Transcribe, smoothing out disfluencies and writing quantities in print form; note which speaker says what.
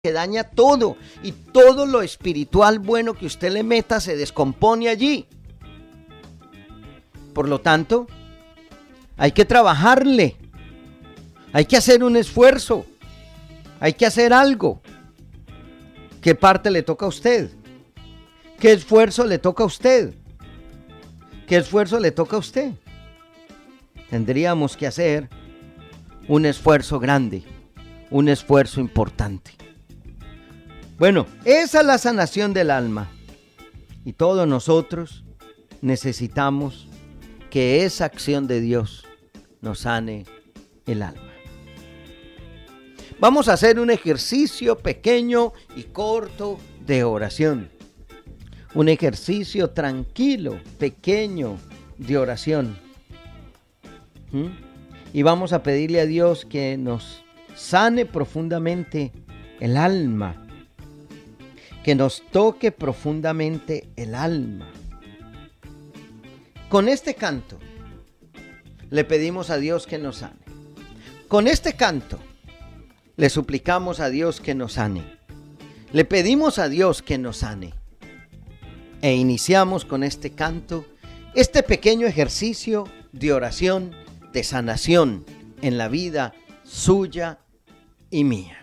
Speaker 1: que daña todo, y todo lo espiritual bueno que usted le meta se descompone allí. Por lo tanto, hay que trabajarle, hay que hacer un esfuerzo, hay que hacer algo. ¿Qué parte le toca a usted? ¿Qué esfuerzo le toca a usted? ¿Qué esfuerzo le toca a usted? Tendríamos que hacer un esfuerzo grande, un esfuerzo importante. Bueno, esa es la sanación del alma. Y todos nosotros necesitamos que esa acción de Dios nos sane el alma. Vamos a hacer un ejercicio pequeño y corto de oración. Un ejercicio tranquilo, pequeño de oración. Y vamos a pedirle a Dios que nos sane profundamente el alma. Que nos toque profundamente el alma. Con este canto le pedimos a Dios que nos sane. Con este canto le suplicamos a Dios que nos sane. Le pedimos a Dios que nos sane. E iniciamos con este canto, este pequeño ejercicio de oración, de sanación en la vida suya y mía.